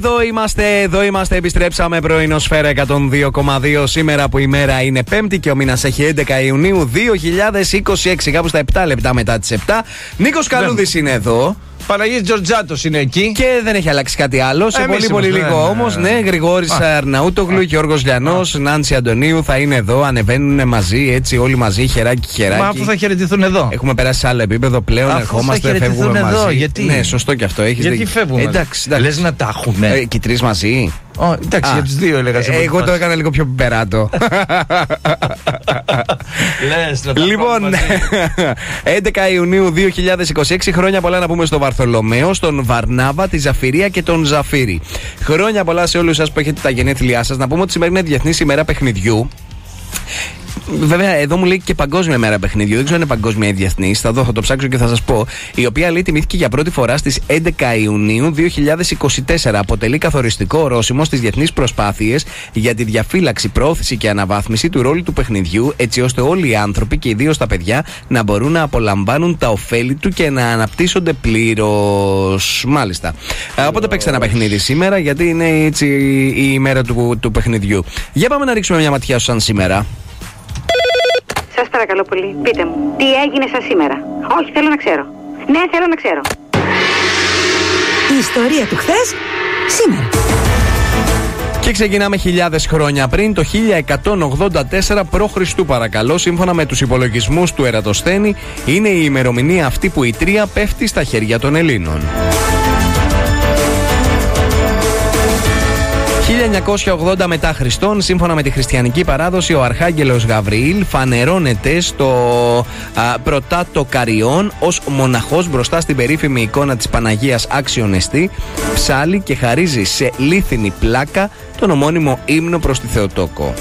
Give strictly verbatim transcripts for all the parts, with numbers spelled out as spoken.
Εδώ είμαστε, εδώ είμαστε, επιστρέψαμε πρωινό Σφαίρα εκατόν δύο κόμμα δύο. Σήμερα που η μέρα είναι Πέμπτη και ο μήνας έχει έντεκα Ιουνίου δύο χιλιάδες είκοσι έξι, κάπου στα επτά λεπτά μετά τις επτά. Νίκος Καλούδης είναι εδώ. Παναγής Τζορτζάτος είναι εκεί. Και δεν έχει αλλάξει κάτι άλλο. Σε Εμείς πολύ πολύ είμαστε, λίγο ναι, όμως, ναι. ναι, Γρηγόρης Αρναούτογλου, Γιώργος Λιανός, Νάνση Αντωνίου θα είναι εδώ. Ανεβαίνουν μαζί, έτσι, όλοι μαζί, χεράκι χεράκι. Μα αφού θα χαιρετηθούν εδώ. Έχουμε περάσει σε άλλο επίπεδο πλέον. Αφού ερχόμαστε, θα φεύγουμε εδώ, μαζί. γιατί? Ναι, σωστό και αυτό. Έχεις Γιατί δει... φεύγουμε. Εντάξει, εντάξει. Λες να τα έχουμε. Ε, και οι τρεις μαζί. Oh, εντάξει, Α, για τους δύο έλεγα σε εγώ το έκανα λίγο πιο πιπεράτο. Λες να τα Λοιπόν, έντεκα Ιουνίου δύο χιλιάδες είκοσι έξι, χρόνια πολλά να πούμε στο Βαρθολομαίο, στον Βαρνάβα, τη Ζαφυρία και τον Ζαφύρι. Χρόνια πολλά σε όλους σας που έχετε τα γενέθλιά σας. Να πούμε ότι σήμερα είναι Διεθνής ημέρα παιχνιδιού. Βέβαια, εδώ μου λέει και Παγκόσμια ημέρα παιχνιδιού. Δεν ξέρω αν είναι παγκόσμια ή διεθνής. Θα δω, θα το ψάξω και θα σας πω. Η οποία λέει τιμήθηκε για πρώτη φορά στις έντεκα Ιουνίου δύο χιλιάδες είκοσι τέσσερα. Αποτελεί καθοριστικό ορόσημο στις διεθνείς προσπάθειες για τη διαφύλαξη, προώθηση και αναβάθμιση του ρόλου του παιχνιδιού, έτσι ώστε όλοι οι άνθρωποι και ιδίως τα παιδιά να μπορούν να απολαμβάνουν τα ωφέλη του και να αναπτύσσονται πλήρως. Μάλιστα. Ε, οπότε παίξτε ένα παιχνίδι σήμερα, γιατί είναι έτσι η ημέρα του, του παιχνιδιού. Για πάμε να ρίξουμε μια ματιά σαν σήμερα. Σας παρακαλώ πολύ, πείτε μου, τι έγινε σας σήμερα? Όχι, θέλω να ξέρω. Ναι, θέλω να ξέρω. Η ιστορία του χθες, σήμερα. Και ξεκινάμε χιλιάδες χρόνια πριν, το χίλια εκατόν ογδόντα τέσσερα π.Χ. παρακαλώ, σύμφωνα με τους υπολογισμούς του Ερατοσθένη, είναι η ημερομηνία αυτή που η Τρία πέφτει στα χέρια των Ελλήνων. χίλια εννιακόσια ογδόντα μετά Χριστόν, σύμφωνα με τη χριστιανική παράδοση, ο Αρχάγγελος Γαβριήλ φανερώνεται στο α, Πρωτάτο Καριών ως μοναχός μπροστά στην περίφημη εικόνα της Παναγίας Άξιον Εστί, ψάλλει και χαρίζει σε λίθινη πλάκα τον ομώνυμο ύμνο προς τη Θεοτόκο.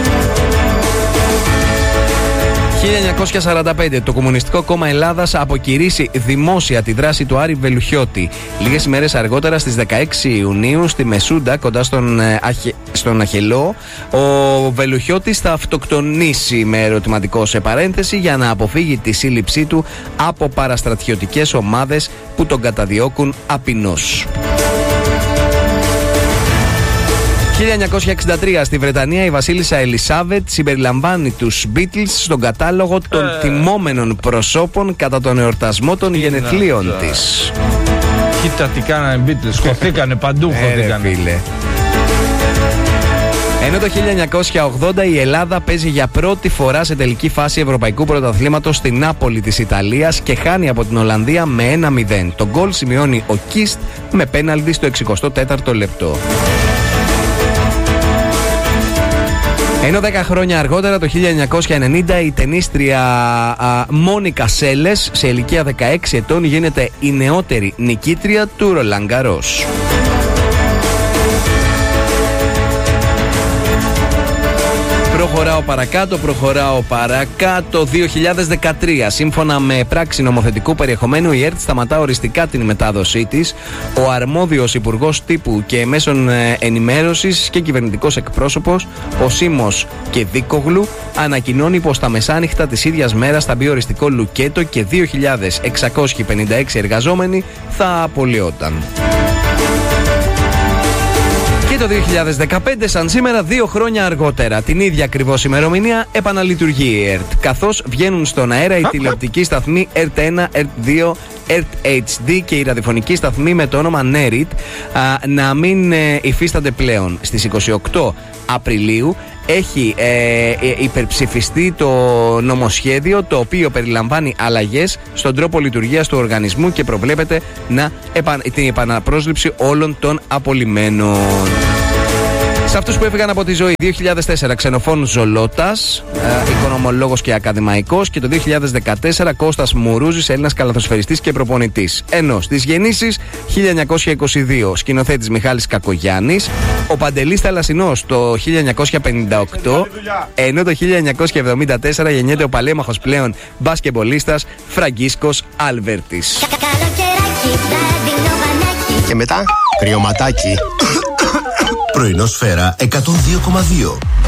χίλια εννιακόσια σαράντα πέντε το Κομμουνιστικό Κόμμα Ελλάδας αποκηρύσει δημόσια τη δράση του Άρη Βελουχιώτη. Λίγες ημέρες αργότερα, στις δεκαέξι Ιουνίου, στη Μεσούντα, κοντά στον, ε, Αχε, στον Αχελό, ο Βελουχιώτης θα αυτοκτονήσει, με ερωτηματικό σε παρένθεση, για να αποφύγει τη σύλληψή του από παραστρατιωτικές ομάδες που τον καταδιώκουν απεινώς. χίλια εννιακόσια εξήντα τρία στη Βρετανία, η βασίλισσα Ελισάβετ συμπεριλαμβάνει τους Beatles στον κατάλογο των ε... τιμόμενων προσώπων κατά τον εορτασμό των γενεθλίων να, της. Κοίτα τι κάνανε Beatles, χωθήκανε παντού, χωθήκανε. Ε, φίλε. Ενώ το χίλια εννιακόσια ογδόντα η Ελλάδα παίζει για πρώτη φορά σε τελική φάση Ευρωπαϊκού Πρωταθλήματος στη Νάπολη της Ιταλίας και χάνει από την Ολλανδία με ένα μηδέν. Το γκολ σημειώνει ο Κίστ με πέναλτι στο εξηκοστό τέταρτο λεπτό. Ενώ δέκα χρόνια αργότερα, το χίλια εννιακόσια ενενήντα, η τενίστρια α, Μόνικα Σέλες, σε ηλικία δεκαέξι ετών, γίνεται η νεότερη νικήτρια του Ρολάν Γκαρός. Προχωράω παρακάτω, προχωράω παρακάτω. δύο χιλιάδες δεκατρία, σύμφωνα με πράξη νομοθετικού περιεχομένου, η ΕΡΤ σταματά οριστικά την μετάδοσή της. Ο αρμόδιος Υπουργός Τύπου και Μέσων Ενημέρωσης και κυβερνητικός εκπρόσωπος, ο Σίμος Κεδίκογλου, ανακοινώνει πως τα μεσάνυχτα της ίδιας μέρας θα μπει οριστικό λουκέτο και δύο χιλιάδες εξακόσιοι πενήντα έξι εργαζόμενοι θα απολυόταν. Και το δύο χιλιάδες δεκαπέντε, σαν σήμερα, δύο χρόνια αργότερα, την ίδια ακριβώς ημερομηνία, επαναλειτουργεί η ΕΡΤ, καθώς βγαίνουν στον αέρα οι τηλεοπτικοί σταθμοί ΕΡΤ ένα, ΕΡΤ δύο, ΕΡΤ έιτς ντι και η ραδιοφωνική σταθμή με το όνομα νέριτ να μην ε, υφίστανται πλέον. Στις είκοσι οκτώ Απριλίου έχει ε, υπερψηφιστεί το νομοσχέδιο, το οποίο περιλαμβάνει αλλαγές στον τρόπο λειτουργίας του οργανισμού και προβλέπεται να επα... την επαναπρόσληψη όλων των απολυμένων. Σε αυτούς που έφυγαν από τη ζωή, δύο χιλιάδες τέσσερα Ξενοφών Ζολότας, ε, οικονομολόγος και ακαδημαϊκός, και το δύο χιλιάδες δεκατέσσερα Κώστας Μουρούζης, Έλληνας καλαθοσφαιριστής και προπονητής. Ενώ στις γεννήσεις, χίλια εννιακόσια είκοσι δύο σκηνοθέτης Μιχάλης Κακογιάννης, ο Παντελής Θαλασσινός το χίλια εννιακόσια πενήντα οκτώ, ενώ το χίλια εννιακόσια εβδομήντα τέσσερα γεννιέται ο παλέμαχος πλέον μπασκεμπολίστας Φραγκίσκος Άλβερτης. Και μετά, κρυωματάκι. Πρωινό Σφαίρα εκατόν δύο κόμμα δύο.